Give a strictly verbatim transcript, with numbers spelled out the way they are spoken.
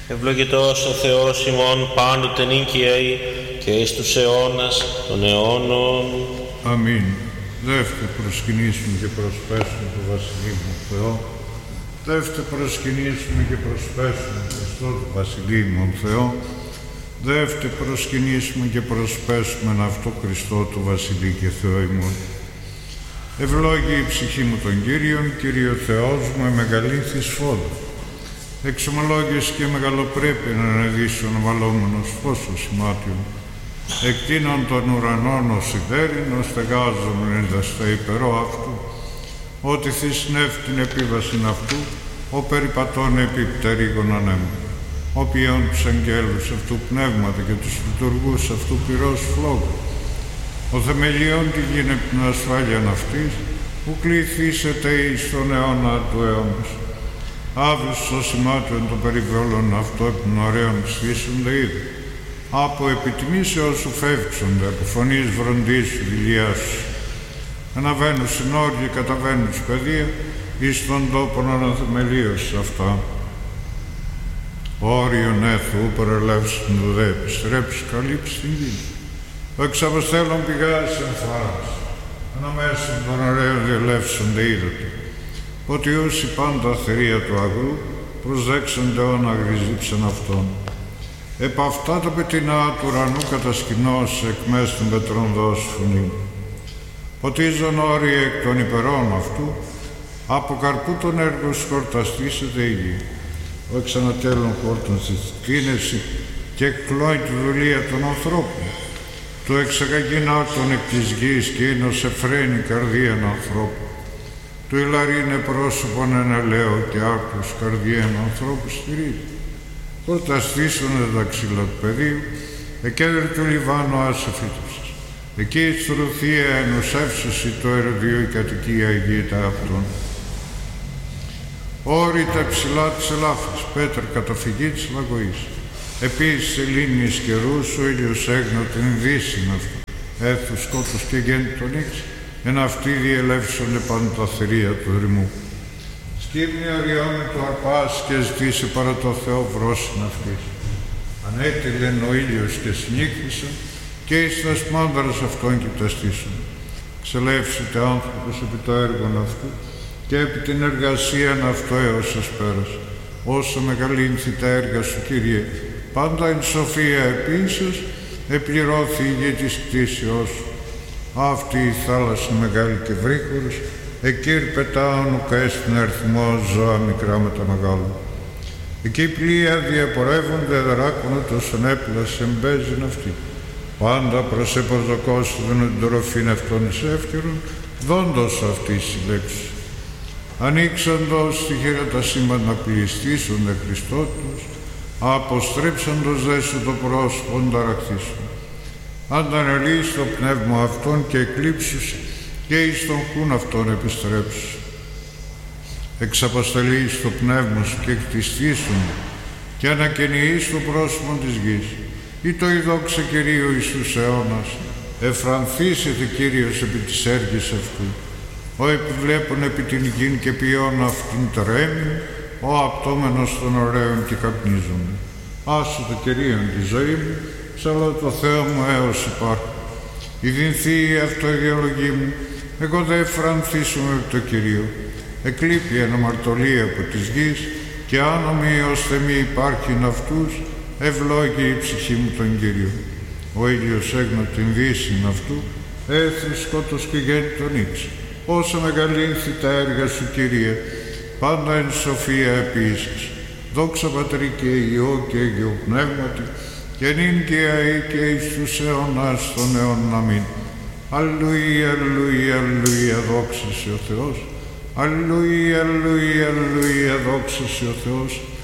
Ευλογητός ο Θεός ημών πάντοτε νίκαιοι και εις τους αιώνας των αιώνων. Αμήν. Δεύτε προσκυνήσουμε και προσπέσουμε το Βασιλείο Θεό. Δεύτε προσκυνήσουμε και προσπέσουμε Χριστό του Βασιλείο Θεό. Δεύτε προσκυνήσουμε και προσπέσουμε αυτό Χριστό του Βασιλεί και Θεό ημών. Ευλόγη η ψυχή μου των Κύριων, Κύριο Θεός μου, εμεγαλύνθης φόδο. Εξομολόγηση και μεγαλοπρέπεια να αναδύσουν ο βαλόμενος φως ο σημάτιον. Εκτείνων των ουρανών ως ιδέριν, ως στεγάζομεν ενταστά υπερό αυτού. Ότι θυσνεύ την επίβασιν αυτού, ο περιπατών επί πτερίγων ανέμου. Ο ποιόν τους αγγέλους αυτού πνεύματα και τους λειτουργούς αυτού πυρός φλόγου. Ο θεμελιών τη γίνε την ασφάλεια αυτής, που κληθήσετε εις τον αιώνα του αιώνας. Αύριο στο σημάτιον των περιβόλων αυτό των ωραίων ψήσονται ήδη. Από επιτιμήσεως σου φεύξονται, από φωνής βροντής σου δηλιάς σου. Αναβαίνουν στην όργη, καταβαίνουν στην παιδεία, εις τον τόπον αναθεμελίωσης αυτά. Όριον έθου, παρελεύσουν του δε, επιστρέψει, καλύψει την γη. Ο εξαποστέλων πηγάς εμφάρας, αναμέσων των ωραίων διελεύσονται είδωτε. Ότι όσοι πάντα θερία του αγρού, προσδέξονται όν αγριζήψαν αυτόν. Επ' αυτά τα πετεινά του ουρανού κατασκηνώς εκ μέσω των πετρών δώσει φωνή. Ποτίζον όροι εκ των υπερών αυτού, από καρπού των έργων σκορταστήσεται η γη. Ο εξανατέλων χόρτων στη κτίνεση και εκκλώνει τη δουλεία των ανθρώπων. Το εξαγαγινάτων εκ της γης και είναι ως εφραίνει καρδίαν ανθρώπου. Του ηλαρίνε πρόσωπον ενελαίο και άκρος καρδιέν ανθρώπου στηρίζει. Κορταστήσονται τα ξύλα του πεδίου, εκέδρε του Λιβάνου ασεφήτευσης. Εκεί η στρουθία ενωσεύσωση το ερωδίο η κατοικία ηγείται αυτών. Όρη τα ψηλά της ελάφρης, πέτρα καταφυγή της λαγωής. Επίσης σελήνης καιρούς ο ήλιος έγνω την δύσιν αυτού. Έθους σκότους και γέννη τον ίξ, εν αυτοί διελεύσονται πάνω τα θηρία του δρυμού. Σκύμνη οριώνει του αρπάς και ζητήσει παρά το Θεό βρόσιν αυτής. Ανέτειλεν ο ήλιος και συνήχθησαν και εις τας μάνδρας αυτών και ταστήσουν. Ξελεύσετε άνθρωπος επί το έργον αυτού και επί την εργασίαν αυτό έως σας πέρασε. Όσο μεγαλύνθη τα έργα σου, Κύριε, πάντα εν σοφία επίσης επληρώθη η γη της κτήσεώς σου. Αυτή η θάλασσα μεγάλη και βρύχωρος, εκείρ πετάων ουκαίστην αριθμό ζώα μικρά με τα μεγάλα. Εκεί οι πλοία διαπορεύονται δράκων τόσον έπλας εμπέζειν αυτή. Πάντα προς εποδοκόσουδον την τροφήν αυτών εις εύκαιρον, δόντος αυτής η λέξη. Ανοίξαντος στη χείρα τα σύμπαντα πληστήσονται Χριστό τους, αποστρέψαντος δε σου το πρόσωπον ταραχθήσουν. Αντανελείς το πνεύμα αυτών και εκλείψους και εις τον χούν αυτών επιστρέψους. Εξαποστελείς το πνεύμα σου και εκτιστήσουν και ανακαινιείς το πρόσωπο της γης. Ή το η δόξα Κυρίου εις τους αιώνας, εφρανθήσετε Κύριος επί της έργης αυτού. Ο επιβλέπων επί την γην και ποιόν αυτήν τρέμει, ο απτώμενος των ωραίων και καπνίζουν. Άσου το Κυρίον τη ζωή μου, ψαλώ το Θεό μου έως υπάρχω. Η δινθή αυτό η διαλογή μου, εγώ δε εφρανθήσουμε από το Κυρίο. Εκλείπει αναμαρτωλία από της γης και άνομοι ως θεμή υπάρχειν αυτούς, ευλόγη η ψυχή μου τον Κύριο. Ο ήλιος έγνω την δύσιν αυτού, έθρης σκότος και γέννη τον ίξ. Όσο μεγαλύνθη τα έργα σου, Κύριε, πάντα εν σοφία επίσης. Δόξα Πατρί και Υιό και Αγιο Πνεύματι, και νυν και αεί και εις τους αιώνας των αιώνων. Αμήν. Αλληλούια, αλληλούια, αλληλούια, δόξα σε ο Θεός. Αλληλούια, αλληλούια, αλληλούια, δόξα σε ο Θεός.